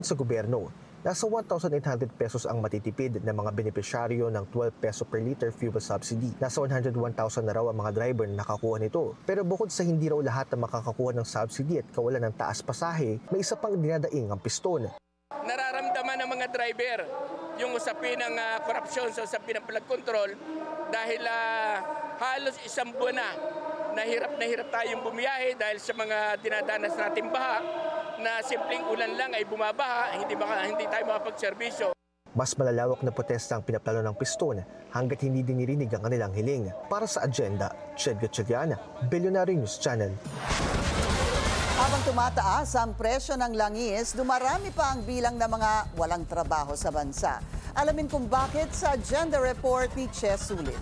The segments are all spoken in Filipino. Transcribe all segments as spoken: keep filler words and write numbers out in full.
Sa gobyerno, nasa one thousand eight hundred pesos ang matitipid ng mga benepisyaryo ng twelve peso per liter fuel subsidy. Nasa one hundred one thousand na raw ang mga driver na nakakuha nito. Pero bukod sa hindi raw lahat na makakakuha ng subsidy at kawalan ng taas pasahe, may isa pang dinadaing ang piston. Nararamdaman ng mga driver yung usapin ng uh, korupsyon sa usapin ng flood control dahil uh, halos isang buwan na nahirap na hirap tayong bumiyahe dahil sa mga dinadanas nating baha na simpleng ulan lang ay bumabaha, hindi, maka, hindi tayo makapagserbisyo. Mas malalawak na protesta ang pinaplano ng piston hanggat hindi dinirinig ang kanilang hiling. Para sa agenda, Chedga Chediana, Billionaire News Channel. Habang tumataas ang presyo ng langis, dumarami pa ang bilang ng mga walang trabaho sa bansa. Alamin kung bakit sa Agenda Report ni Ches Sulit.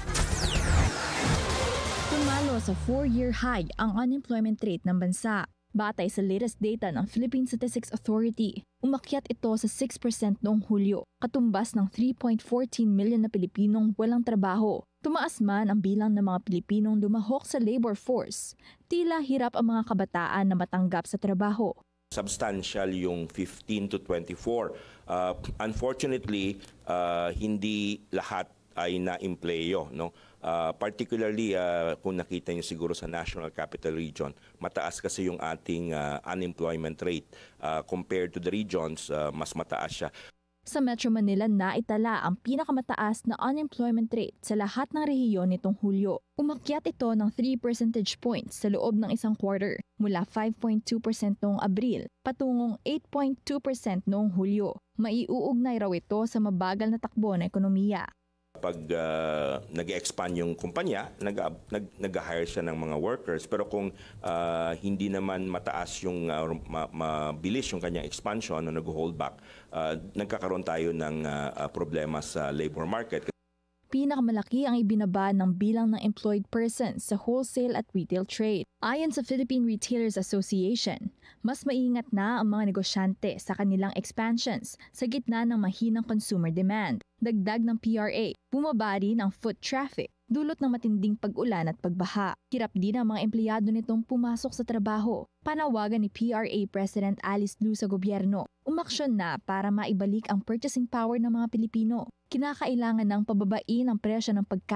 Tumalo sa four-year high ang unemployment rate ng bansa. Batay sa latest data ng Philippine Statistics Authority, umakyat ito sa six percent noong Hulyo, katumbas ng three point one four million na Pilipinong walang trabaho. Tumaas man ang bilang ng mga Pilipinong lumahok sa labor force, tila hirap ang mga kabataan na matanggap sa trabaho. Substantial yung fifteen to twenty-four. Uh, unfortunately, uh, hindi lahat ay na-empleyo, no? Uh, particularly uh, kung nakita niyo siguro sa National Capital Region, mataas kasi yung ating uh, unemployment rate. Uh, compared to the regions, uh, mas mataas siya. Sa Metro Manila, naitala ang pinakamataas na unemployment rate sa lahat ng rehiyon nitong Hulyo. Umakyat ito ng three percentage points sa loob ng isang quarter, mula five point two percent noong Abril patungong eight point two percent noong Hulyo. Maiuugnay raw ito sa mabagal na takbo ng ekonomiya. Pag uh, nag-expand yung kumpanya, nag- nag- nag-hire siya ng mga workers. Pero kung uh, hindi naman mataas yung, uh, ma- mabilis yung kanyang expansion o nag-hold back, uh, nagkakaroon tayo ng uh, problema sa labor market. Pinakamalaki ang ibinaba ng bilang ng employed persons sa wholesale at retail trade. Ayon sa Philippine Retailers Association, mas maingat na ang mga negosyante sa kanilang expansions sa gitna ng mahinang consumer demand. Dagdag ng P R A, bumaba rin ang foot traffic, dulot ng matinding pag-ulan at pagbaha. Hirap din ang mga empleyado nitong pumasok sa trabaho. Panawagan ni P R A President Alice Lu sa gobyerno, umaksyon na para maibalik ang purchasing power ng mga Pilipino. Kinakailangan ng pababain ang presyo ng pagkain